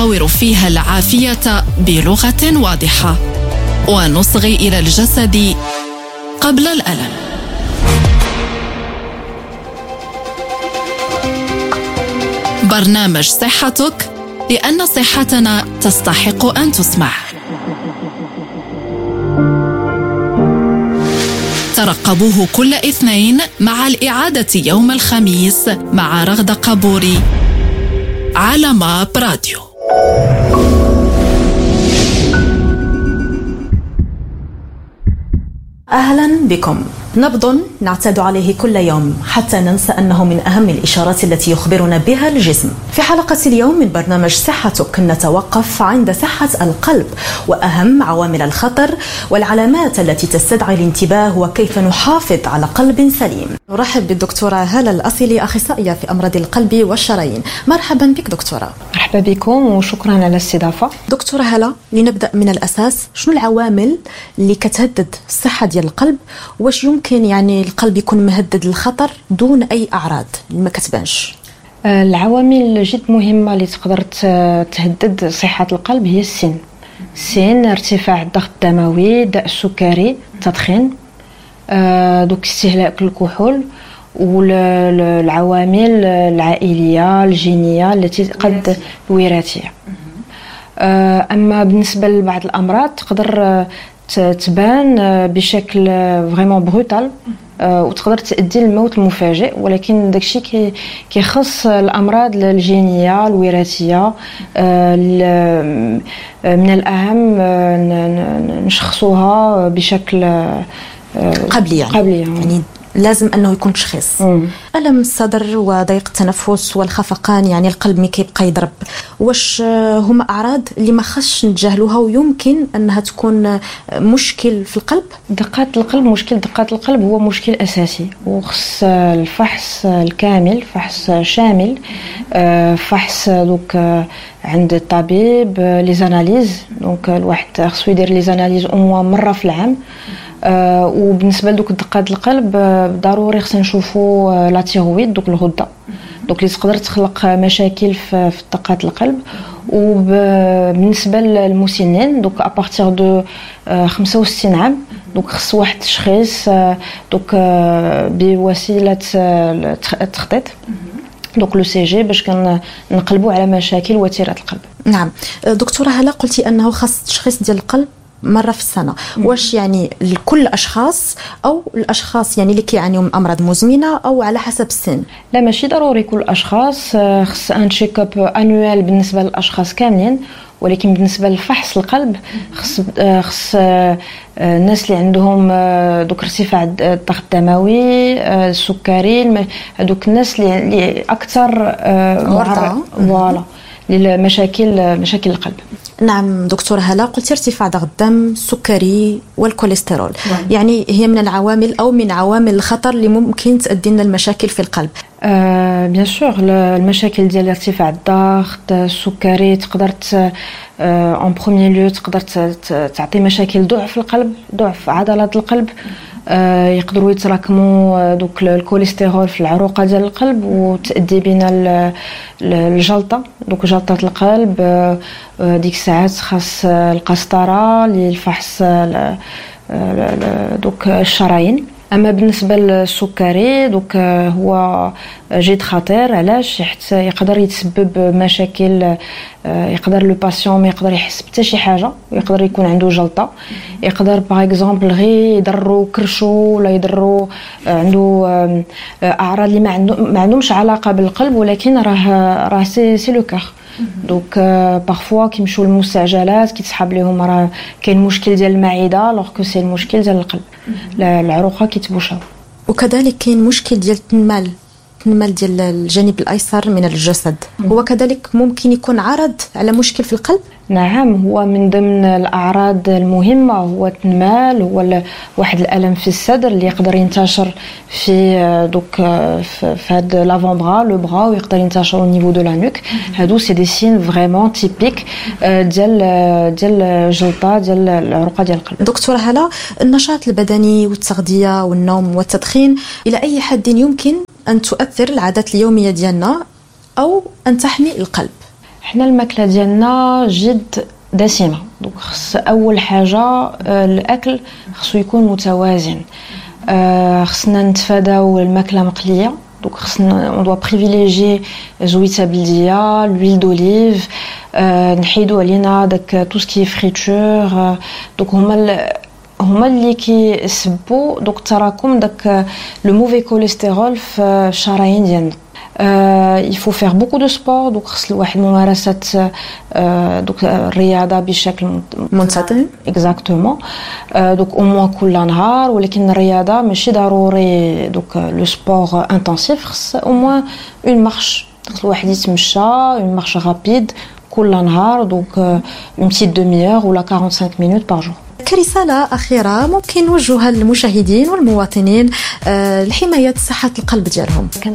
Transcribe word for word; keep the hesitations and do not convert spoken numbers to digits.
نصور فيها العافية بلغة واضحة ونصغي إلى الجسد قبل الألم. برنامج صحتك، لأن صحتنا تستحق أن تسمع. ترقبوه كل اثنين مع الإعادة يوم الخميس مع رغدة قبوري على ماب راديو. أهلا بكم. نبض نعتاد عليه كل يوم حتى ننسى أنه من أهم الإشارات التي يخبرنا بها الجسم. في حلقة اليوم من برنامج صحتك نتوقف عند صحة القلب وأهم عوامل الخطر والعلامات التي تستدعي الانتباه وكيف نحافظ على قلب سليم. نرحب بالدكتورة هالة الأصيلي، أخصائية في أمراض القلب والشرايين. مرحبا بك دكتورة. مرحبا بكم وشكرا على الاستضافة. دكتورة هالة، لنبدأ من الأساس، شنو العوامل اللي كتهدد الصحة ديال القلب؟ واش يمكن يعني القلب يكون مهدد للخطر دون أي أعراض ما كتبانش؟ العوامل جد مهمة اللي تقدر تهدد صحة القلب هي السن. السن، ارتفاع الضغط الدموي، الداء السكري، التدخين، دوك استهلاك الكحول، والعوامل العائلية الجينية التي قد الوراثية. أما بالنسبة لبعض الأمراض تقدر تبان بشكل فريمون بروتال وتقدر تؤدي للموت المفاجئ، ولكن داكشي كيخص الامراض الجينيه الوراثيه من الاهم نشخصوها بشكل قبلي يعني, قبلي يعني. يعني لازم انه يكون تشخيص. الم الصدر وضيق التنفس والخفقان، يعني القلب مي كيبقى يضرب، واش هما اعراض اللي ما خصش نتجاهلوها ويمكن انها تكون مشكل في القلب؟ دقات القلب، مشكل دقات القلب هو مشكل اساسي وخص الفحص الكامل، فحص شامل، فحص دوك عند الطبيب، لي زاناليز. دونك الواحد خصو يدير لي زاناليز او مره في العام. آه وبالنسبه لدوك دقات القلب آه ضروري خصنا نشوفوا آه لا تيرويد، دوك الغده دوك اللي تقدر تخلق مشاكل في, في دقات القلب. وبالنسبه للمسنين دوك ابارتيغ دو آه خمسة وستين عام دوك خص واحد التشخيص آه دوك آه بوسيله آه التخطيط، دوك لو سي جي، باش كنقلبوا على مشاكل وتيره القلب. نعم دكتوره هلا، قلتي انه خاص تشخيص ديال القلب مرة في السنة. واش يعني لكل الأشخاص أو الأشخاص يعني اللي كيعانيوا من أمراض مزمنة أو على حسب السن؟ لا ماشي ضروري كل الأشخاص، خص ان تشيك اب انوال بالنسبة للأشخاص كاملين، ولكن بالنسبة لفحص القلب خص خص الناس اللي عندهم دوك ارتفاع الضغط الدموي، السكري، دوك الناس اللي أكثر ورطة فوالا للمشاكل مشاكل القلب. نعم دكتورة هلا، قلت ارتفاع ضغط الدم، السكري والكوليسترول، نعم. يعني هي من العوامل أو من عوامل الخطر اللي ممكن تؤدي لنا المشاكل في القلب. آه بيان سور المشاكل ديال ارتفاع الضغط السكري تقدر اون بروميير لو تقدر تعطي مشاكل ضعف القلب، ضعف عضلات القلب. آه يقدروا يتراكموا دوك الكوليسترول في العروقه ديال القلب وتؤدي بنا الجلطه، دوك جلطه القلب. آه ديك الساعات خاص القسطره للفحص دوك الشرايين. اما بالنسبه للسكري دوك هو جد خطير. علاش؟ حيت يقدر يتسبب مشاكل، يقدر لو باسيون ما يقدر يحس حتى شي حاجه ويقدر يكون عنده جلطه. يقدر باغ اكزومبل غير يضروا كرشو ولا يضروا عنده اعراض اللي ما عندهمش علاقه بالقلب، ولكن راه راه سي سي لو كار. دونك بارفوا كيمشيو للمستعجلات كيتسحب لهم راه كاين مشكل ديال المعده، لوغ كو سي المشكل ديال القلب، العروقه كيتبوشاو. وكذلك كاين مشكل ديال التنمال، التنمال ديال الجانب الايسر من الجسد، هو كذلك ممكن يكون عرض على مشكل في القلب. نعم، هو من ضمن الأعراض المهمة هو التنمال، هو واحد الألم في الصدر اللي يقدر ينتشر في دوك في هاد لافون برا لو برا ويقدر ينتشر au niveau de la nuque. هادو سي دي سين فريمون تيبيك ديال ديال الجلطة ديال العروقة ديال القلب. دكتورة هلا، النشاط البدني والتغذية والنوم والتدخين إلى أي حد يمكن أن تؤثر العادات اليومية ديالنا أو أن تحمي القلب؟ احنا الماكله ديالنا جد دسمه، دونك خص اول حاجه الاكل خصو يكون متوازن. خصنا نتفاداو الماكله مقليه، دونك خصنا اون دو بريفيليجي زويته بلديه، لويل دوليف، نحيدو علينا داك تو سكي فريتور. دونك هما هما اللي كيسببوا دوك تراكم داك لو موفي كوليسترول في الشرايين ديالنا. il faut faire beaucoup de sport، دوك خص الواحد ممارسات دوك الرياضه بشكل منتظم اكزاكتومون، دوك او موان كل نهار. ولكن الرياضه ماشي ضروري دوك لو سبور انتنسيف، خص او موان اون مارش، خص الواحد يتمشى اون مارش رابيد كل نهار، دوك اون بتيت دومي اور ولا خمسة وأربعين مينوت بار جور. كرسالة أخيرة ممكن نوجهها للمشاهدين والمواطنين لحماية صحة القلب ديالهم.